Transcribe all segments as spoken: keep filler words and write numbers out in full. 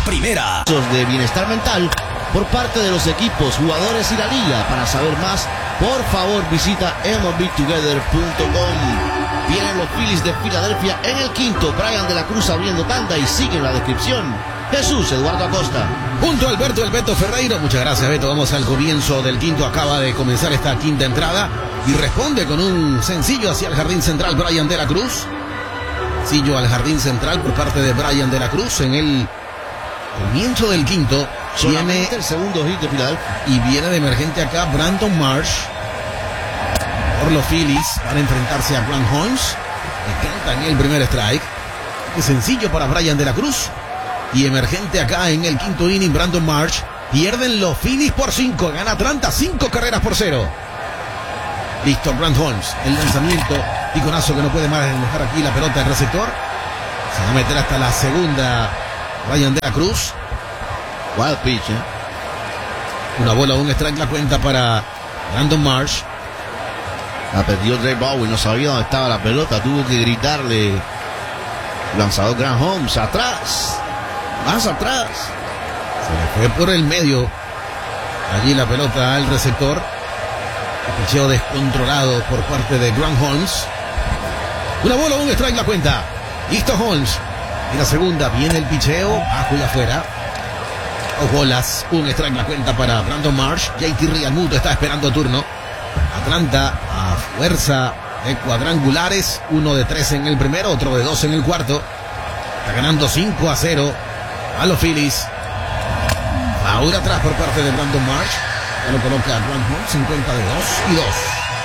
primera. De bienestar mental por parte de los equipos, jugadores y la liga. Para saber más, por favor visita M L B Together punto com. Vienen los Phillies de Filadelfia en el quinto. Brian de la Cruz abriendo tanda y sigue en la descripción Jesús Eduardo Acosta. Junto a Alberto El Beto Ferreiro. Muchas gracias, Beto. Vamos al comienzo del quinto. Acaba de comenzar esta quinta entrada y responde con un sencillo hacia el jardín central Brian de la Cruz. Sencillo al jardín central por parte de Brian de la Cruz en el comienzo del quinto. Viene el segundo hit de Filadelfia. Y viene de emergente acá Brandon Marsh por los Phillies para enfrentarse a Grant Holmes. Le canta en el primer strike. Es sencillo para Brian de la Cruz. Y emergente acá en el quinto inning Brandon Marsh. Pierden los Phillies por cinco. Gana Atlanta cinco carreras por cero. Listo, Grant Holmes. El lanzamiento. Piconazo que no puede más dejar aquí la pelota del receptor. Se va a meter hasta la segunda Brian de la Cruz. Wild pitch, ¿eh? Una bola, un strike la cuenta para Brandon Marsh. La perdió Trey Bowen, no sabía dónde estaba la pelota. Tuvo que gritarle lanzador Grant Holmes, atrás, más atrás. Se le fue por el medio allí la pelota al receptor. El picheo descontrolado por parte de Grant Holmes. Una bola, un strike la cuenta. Listo Holmes. Y la segunda, viene el picheo, abajo y afuera. Dos bolas, un strike la cuenta para Brandon Marsh. J T Realmuto está esperando turno. Atlanta a fuerza de cuadrangulares. Uno de tres en el primero, otro de dos en el cuarto. Está ganando cinco a cero a los Phillies. Ahora atrás por parte de Brandon Marsh. Ya lo coloca a Grant Holmes, cincuenta de dos y dos.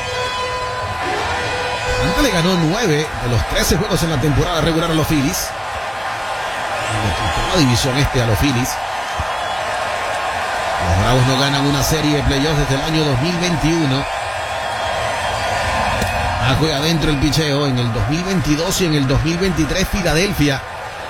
Atlanta le ganó nueve de los trece juegos en la temporada regular a los Phillies. En la división este a los Phillies. Los Bravos no ganan una serie de playoffs desde el año dos mil veintiuno. Ah, juega adentro el picheo en el dos mil veintidós y en el dos mil veintitrés Filadelfia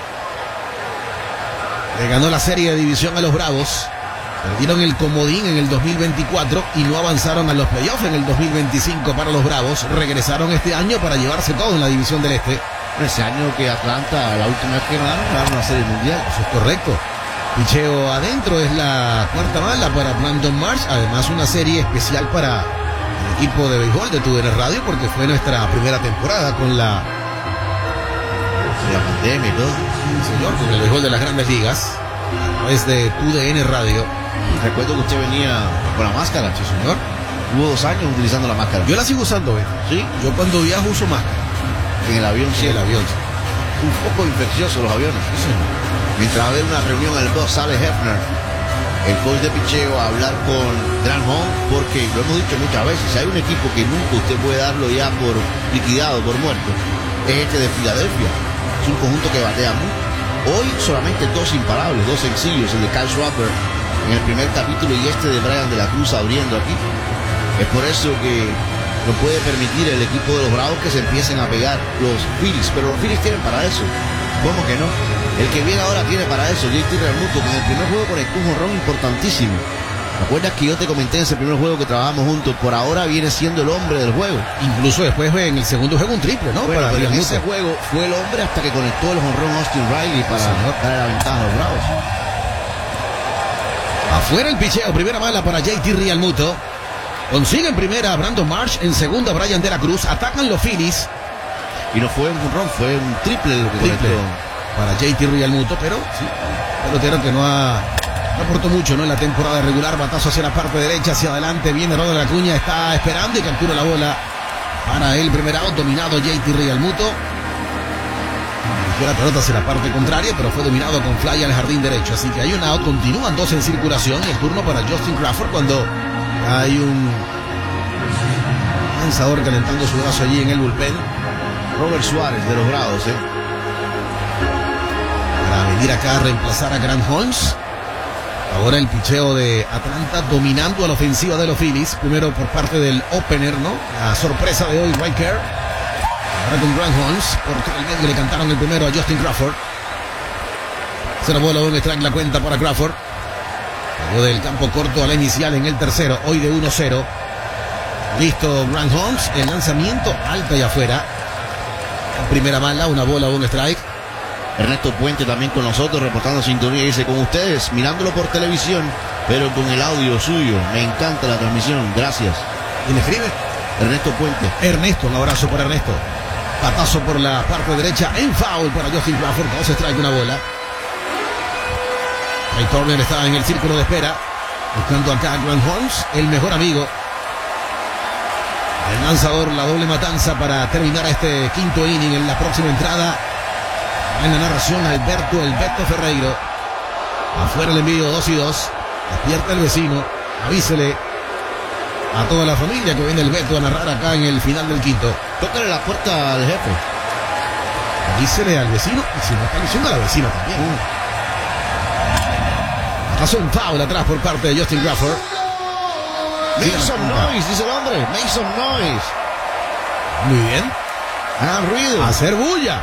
le ganó la serie de división a los Bravos. Perdieron el comodín en el dos mil veinticuatro y no avanzaron a los playoffs en el dos mil veinticinco para los Bravos. Regresaron este año para llevarse todo en la división del Este. Ese año que Atlanta, la última vez que ganaron, ganaron la serie mundial. Eso es correcto. Picheo adentro es la cuarta bala para Brandon Marsh. Además una serie especial para el equipo de béisbol de T U D N Radio porque fue nuestra primera temporada con la, la pandemia y todo. Sí, señor, con el béisbol de las grandes ligas a través de T U D N Radio. Recuerdo que usted venía con la máscara. Sí, señor. Hubo dos años utilizando la máscara. Yo la sigo usando, ¿eh? Sí. Yo cuando viajo uso máscara. En el avión, sí. En el avión. Un poco infeccioso los aviones. Sí, señor. Mientras había una reunión el boss sale Hefner, el coach de picheo, a hablar con Grant Holmes, porque lo hemos dicho muchas veces, si hay un equipo que nunca usted puede darlo ya por liquidado, por muerto, es este de Filadelfia. Es un conjunto que batea mucho. Hoy solamente dos imparables, dos sencillos, el de Kyle Schwarber en el primer capítulo y este de Brian de la Cruz abriendo aquí. Es por eso que no puede permitir el equipo de los Bravos que se empiecen a pegar los Phillies, pero los Phillies tienen para eso. ¿Cómo que no? El que viene ahora tiene para eso. J T Realmuto, que en el primer juego conectó un jonrón importantísimo. ¿Te acuerdas que yo te comenté en ese primer juego que trabajamos juntos? Por ahora viene siendo el hombre del juego. Incluso después en el segundo juego un triple, ¿no? Bueno, para pero en Realmuto. ese juego fue el hombre hasta que conectó el jonrón Austin Riley para darle la ventaja a los Bravos. Afuera el picheo, primera bala para J T Realmuto. Consigue en primera a Brandon Marsh, en segunda Brian de la Cruz. Atacan los Phillies. Y no fue un jonrón, fue un triple lo que Triple conectó para J T Realmuto, pero sí, pelotero que no ha no aportó mucho, ¿no? En la temporada regular, batazo hacia la parte derecha, hacia adelante, viene Ronald Acuña, está esperando y captura la bola para el primer out, dominado J T Realmuto. Fue la pelota hacia la parte contraria, pero fue dominado con fly al jardín derecho, así que hay un out, continúan dos en circulación y el turno para Justin Crawford cuando hay un lanzador calentando su brazo allí en el bullpen. Robert Suárez de los Bravos, ¿eh? Para venir acá a reemplazar a Grant Holmes. Ahora el picheo de Atlanta dominando a la ofensiva de los Phillies. Primero por parte del opener, ¿no? La sorpresa de hoy, Right Care. Ahora con Grant Holmes. Por el medio le cantaron el primero a Justin Crawford. Se la bola, un strike la cuenta para Crawford. Salió del campo corto a la inicial en el tercero. Hoy de uno cero. Listo Grant Holmes. El lanzamiento alto y afuera. Primera bala, una bola, un strike. Ernesto Puente también con nosotros, reportando sintonía. Dice, con ustedes, mirándolo por televisión, pero con el audio suyo. Me encanta la transmisión. Gracias. ¿Quién escribe? Ernesto Puente. Ernesto, un abrazo para Ernesto. Patazo por la parte derecha en foul para Justin Crawford. Dos strike, una bola. Ray Turner está en el círculo de espera, buscando acá a Grant Holmes, el mejor amigo. El lanzador, la doble matanza para terminar este quinto inning. En la próxima entrada, en la narración, Alberto El Beto Ferreiro. Afuera el envío, dos y dos. Despierta el vecino, avísele a toda la familia que viene el Beto a narrar acá en el final del quinto. Tócale la puerta al jefe. Avísele al vecino, y si no está diciendo a la vecina también. Uh. Pasó un foul atrás por parte de Justin Crawford. Make some noise, dice el hombre. Make some noise. Muy bien. Hagan ruido. Hacer bulla.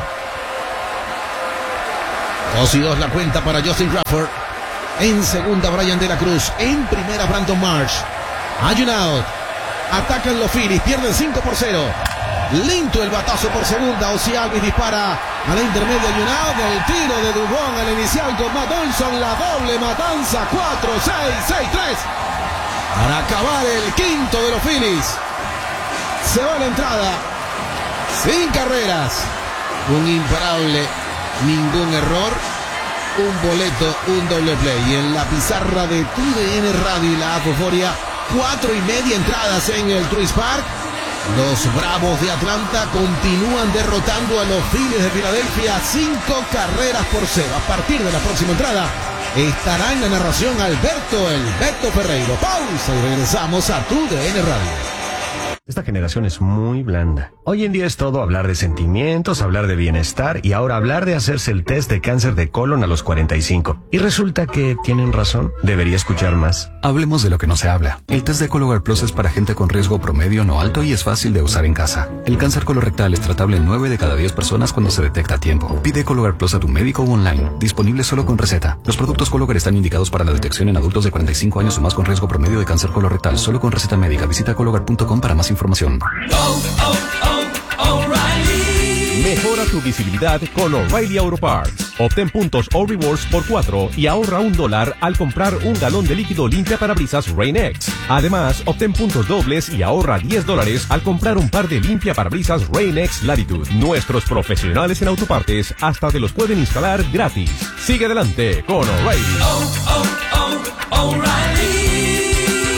Dos y dos la cuenta para Justin Crawford. En segunda, Brian De La Cruz. En primera, Brandon Marsh. Hay un out. Atacan los Phillies. Pierden cinco por cero. Lindo el batazo por segunda. Ozzie Alvis dispara a la intermedia. Y un out del tiro de Dubón al inicial con Matt Olson. La doble matanza. cuatro seis seis tres. Para acabar el quinto de los Phillies. Se va la entrada. Sin carreras. Un imparable. Ningún error. Un boleto. Un doble play. Y en la pizarra de T V N Radio y la Apoforia, cuatro y media entradas en el Truist Park. Los Bravos de Atlanta continúan derrotando a los Phillies de Filadelfia. Cinco carreras por cero. A partir de la próxima entrada estará en la narración Alberto El Beto Ferreiro. Pausa y regresamos a T V N Radio. Esta generación es muy blanda. Hoy en día es todo hablar de sentimientos, hablar de bienestar y ahora hablar de hacerse el test de cáncer de colon a los cuarenta y cinco. Y resulta que tienen razón. Debería escuchar más. Hablemos de lo que no se habla. El test de Cologuard Plus es para gente con riesgo promedio no alto y es fácil de usar en casa. El cáncer colorectal es tratable en nueve de cada diez personas cuando se detecta a tiempo. Pide Cologuard Plus a tu médico o online. Disponible solo con receta. Los productos Cologuard están indicados para la detección en adultos de cuarenta y cinco años o más con riesgo promedio de cáncer colorectal. Solo con receta médica. Visita cologuard punto com para más información. Oh, oh, oh, O'Reilly. Mejora tu visibilidad con O'Reilly Auto Parts. Obtén puntos o rewards por cuatro y ahorra un dólar al comprar un galón de líquido limpia parabrisas Rain-X. Además, obtén puntos dobles y ahorra diez dólares al comprar un par de limpia parabrisas Rain-X Latitude. Nuestros profesionales en autopartes hasta te los pueden instalar gratis. Sigue adelante con O'Reilly. Oh, oh, oh, O'Reilly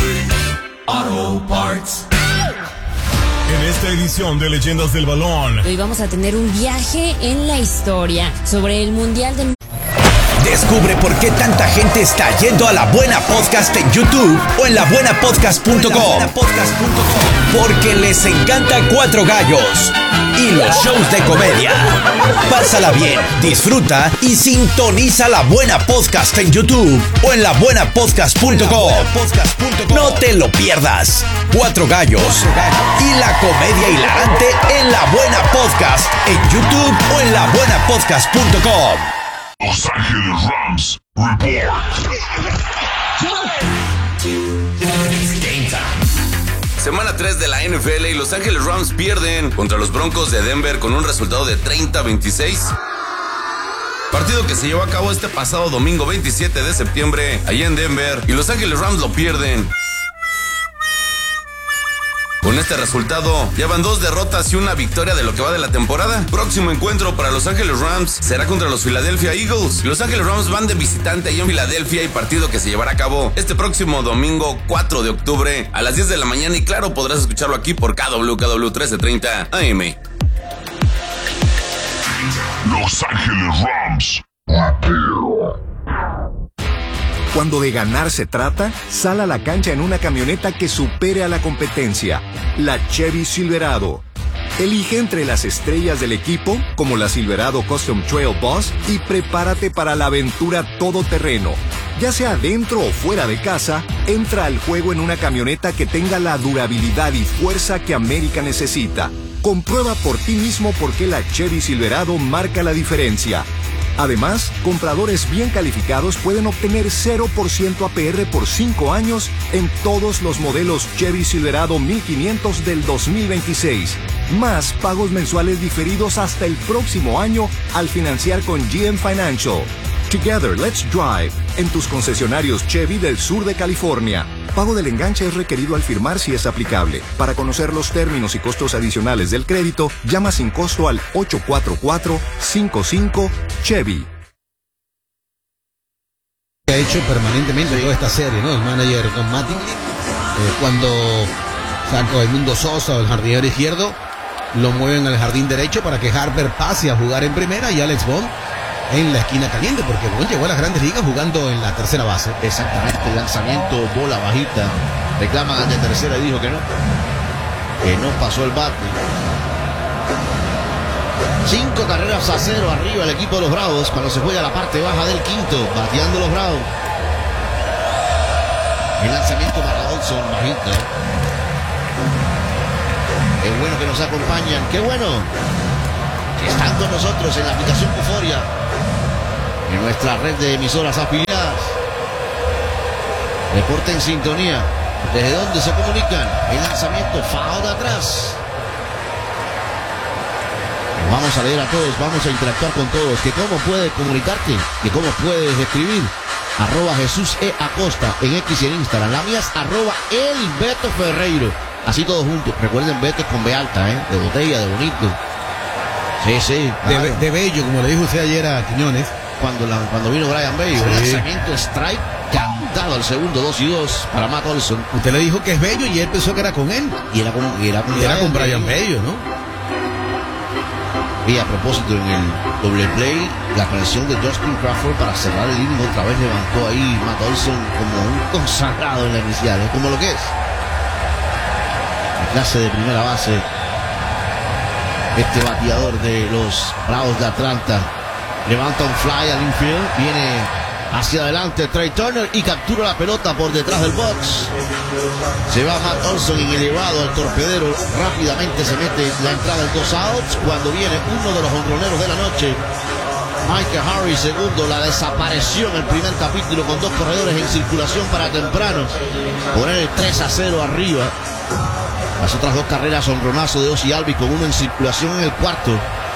Auto Parts. En esta edición de Leyendas del Balón, hoy vamos a tener un viaje en la historia sobre el Mundial de... Descubre por qué tanta gente está yendo a La Buena Podcast en YouTube o en la buena podcast punto com. Porque les encanta Cuatro Gallos y los shows de comedia. Pásala bien, disfruta y sintoniza La Buena Podcast en YouTube o en la buena podcast punto com. No te lo pierdas. Cuatro Gallos y la comedia hilarante en La Buena Podcast en YouTube o en la buena podcast punto com. Los Ángeles Rams Report. Semana tres de la N F L y Los Ángeles Rams pierden contra los Broncos de Denver con un resultado de treinta a veintiséis. Partido que se llevó a cabo este pasado domingo veintisiete de septiembre allá en Denver y Los Ángeles Rams lo pierden. Con este resultado, llevan dos derrotas y una victoria de lo que va de la temporada. Próximo encuentro para Los Ángeles Rams será contra los Philadelphia Eagles. Los Ángeles Rams van de visitante ahí en Filadelfia y partido que se llevará a cabo este próximo domingo cuatro de octubre a las diez de la mañana y claro, podrás escucharlo aquí por K W K W trece treinta A M. Los Ángeles Rams. Cuando de ganar se trata, sal a la cancha en una camioneta que supere a la competencia, la Chevy Silverado. Elige entre las estrellas del equipo, como la Silverado Custom Trail Boss, y prepárate para la aventura todoterreno. Ya sea dentro o fuera de casa, entra al juego en una camioneta que tenga la durabilidad y fuerza que América necesita. Comprueba por ti mismo por qué la Chevy Silverado marca la diferencia. Además, compradores bien calificados pueden obtener cero por ciento A P R por cinco años en todos los modelos Chevy Silverado mil quinientos del dos mil veintiséis. más pagos mensuales diferidos hasta el próximo año al financiar con G M Financial. Together, let's drive en tus concesionarios Chevy del sur de California. Pago del enganche es requerido al firmar si es aplicable. Para conocer los términos y costos adicionales del crédito, llama sin costo al ocho cuatro cuatro, cinco cinco, Chevy. Ha hecho permanentemente toda esta serie, ¿no? El manager Don Mattingly, eh, cuando saca a Edmundo Sosa, el jardinero izquierdo, lo mueven al jardín derecho para que Harper pase a jugar en primera y Alex Bond en la esquina caliente, porque Bond llegó a las grandes ligas jugando en la tercera base. Exactamente, lanzamiento, bola bajita. Reclaman al de tercera y dijo que no. Que no pasó el bate. Cinco carreras a cero arriba el equipo de los Bravos cuando se juega la parte baja del quinto, bateando los Bravos. El lanzamiento para Olson, bajita. Qué bueno que nos acompañan, qué bueno que están con nosotros en la aplicación Euforia, en nuestra red de emisoras afiliadas. Deporte en sintonía. ¿Desde dónde se comunican? El lanzamiento, foul de atrás. Vamos a leer a todos, vamos a interactuar con todos. Que cómo puedes comunicarte, que cómo puedes escribir. Arroba Jesús E. Acosta en X y en Instagram. La mía es arroba El Beto Ferreiro. Así todos juntos. Recuerden, Beto es con B alta, ¿eh? De botella, de bonito. Sí, sí. Claro. De, de bello, como le dijo usted ayer a Quiñones. Cuando, la, cuando vino Brian Bello. Sí. El lanzamiento strike cantado al segundo, dos y dos para Matt Olson. Usted le dijo que es bello y él pensó que era con él. Y era con, y era con, y era con Brian Bello, ¿no? Y a propósito, en el doble play, la canción de Justin Crawford para cerrar el inning otra vez levantó ahí Matt Olson como un consagrado en la inicial, ¿eh? Como lo que es. La clase de primera base. Este bateador de los Bravos de Atlanta levanta un fly al infield, viene hacia adelante Trey Turner y captura la pelota por detrás del box. Se va Matt Olson en elevado al torpedero, rápidamente se mete la entrada en dos outs cuando viene uno de los jonroneros de la noche, Michael Harris, segundo. La desapareció en el primer capítulo con dos corredores en circulación para temprano poner el tres a cero arriba. Las otras dos carreras, honronazo de Ozzie Albies con uno en circulación en el cuarto.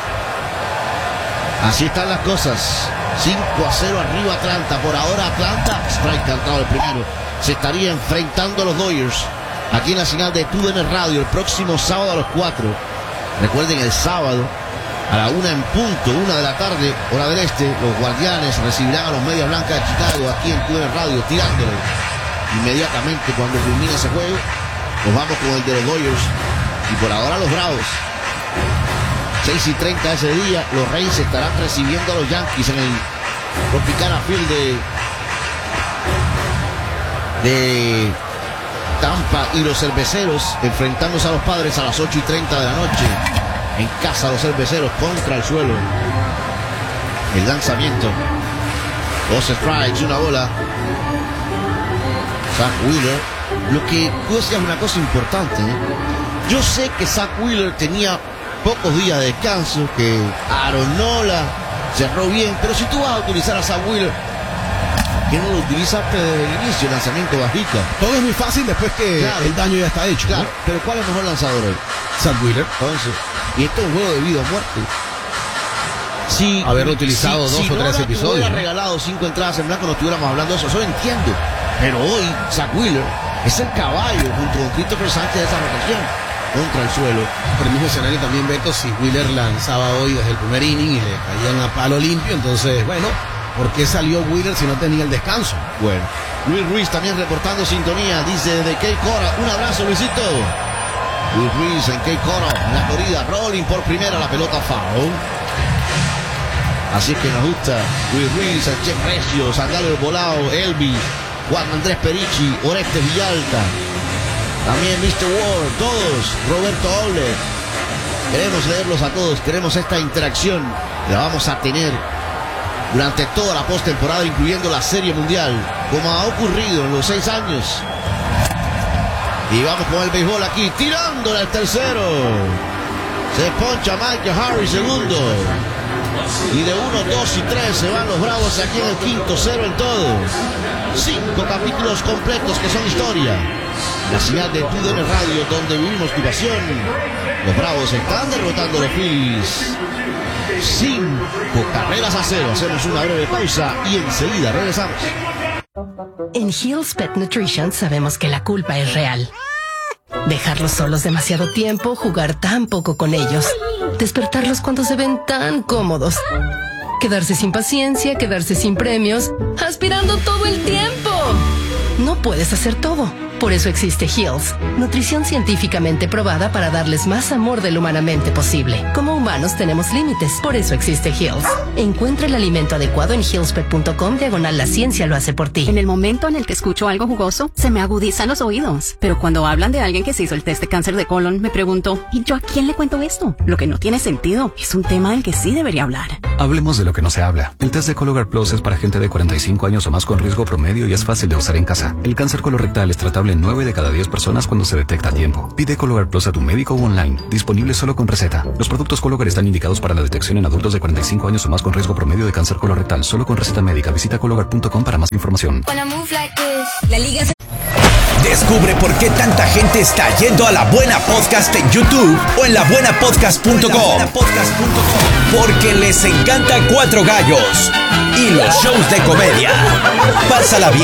Así están las cosas. cinco a cero arriba Atlanta. Por ahora Atlanta, strike cantado el primero. Se estaría enfrentando a los Dodgers aquí en la señal de T U D N Radio el próximo sábado a las cuatro. Recuerden, el sábado a la una en punto, una de la tarde, hora del este, los Guardianes recibirán a los Medias Blancas de Chicago aquí en T U D N Radio, tirándole. Inmediatamente cuando culmine ese juego, nos vamos con el de los Dodgers. Y por ahora los Bravos. seis y treinta ese día, los Reyes estarán recibiendo a los Yankees en el Tropicana Field de, de Tampa, y los Cerveceros enfrentándose a los Padres a las ocho y treinta de la noche. En casa los Cerveceros contra el suelo. El lanzamiento. Dos strikes, una bola. Zach Wheeler. Lo que tú decías una cosa importante, ¿eh? Yo sé que Zach Wheeler tenía pocos días de descanso, que Aaron Nola cerró bien, pero si tú vas a utilizar a Zach Wheeler, ¿qué no lo utilizaste desde el inicio? Lanzamiento bajita. Todo es muy fácil después que claro, el daño ya está hecho. Claro, ¿no? Pero ¿cuál es el mejor lanzador hoy? Zach Wheeler. Entonces, y esto es un juego de vida o muerte. Si haberlo utilizado si, dos si o tres no episodios. Si hubiera ¿no? regalado cinco entradas en blanco, no estuviéramos hablando de eso. Eso lo entiendo. Pero hoy, Zach Wheeler es el caballo junto con Christopher Sánchez de esa rotación contra el suelo. Por el mismo escenario también, Beto, si Wheeler lanzaba hoy desde el primer inning y le caían a palo limpio, entonces, bueno, ¿por qué salió Wheeler si no tenía el descanso? Bueno, Luis Ruiz también reportando sintonía, dice de Cape Coral. Un abrazo, Luisito. Luis Ruiz en Cape Coral, en la corrida, rolling por primera, la pelota foul. Así es que nos gusta Luis Ruiz, el Chef Recio, Sandalo Volado, Elvis, Juan Andrés Perici, Orestes Villalta, también mister Ward, todos, Roberto Oble. Queremos leerlos a todos, queremos esta interacción, la vamos a tener durante toda la postemporada, incluyendo la Serie Mundial, como ha ocurrido en los seis años. Y vamos con el béisbol aquí, tirándole al tercero. Se poncha Michael Harris, segundo. Y de uno, dos y tres se van los Bravos aquí en el quinto, cero en todo. Cinco capítulos completos que son historia. La señal de T D N Radio, donde vivimos tu pasión. Los Bravos están derrotando a los Phillies. Cinco carreras a cero. Hacemos una breve pausa y enseguida regresamos. En Hill's Pet Nutrition sabemos que la culpa es real. Dejarlos solos demasiado tiempo, jugar tan poco con ellos, despertarlos cuando se ven tan cómodos, quedarse sin paciencia, quedarse sin premios, aspirando todo el tiempo. No puedes hacer todo. Por eso existe Hill's, nutrición científicamente probada para darles más amor del humanamente posible. Como humanos tenemos límites, por eso existe Hill's. Encuentra el alimento adecuado en hillspet punto com diagonal la ciencia lo hace por ti. En el momento en el que escucho algo jugoso, se me agudizan los oídos. Pero cuando hablan de alguien que se hizo el test de cáncer de colon, me pregunto, ¿y yo a quién le cuento esto? Lo que no tiene sentido. Es un tema del que sí debería hablar. Hablemos de lo que no se habla. El test de Cologuard Plus es para gente de cuarenta y cinco años o más con riesgo promedio y es fácil de usar en casa. El cáncer colorectal es tratable en nueve de cada diez personas cuando se detecta a tiempo. Pide Cologuard Plus a tu médico o online. Disponible solo con receta. Los productos Cologuard están indicados para la detección en adultos de cuarenta y cinco años o más con riesgo promedio de cáncer colorectal. Solo con receta médica. Visita cologuard punto com para más información. La Liga. Descubre por qué tanta gente está yendo a La Buena Podcast en YouTube o en la buena podcast punto com. Porque les encanta Cuatro Gallos y los shows de comedia. Pásala bien.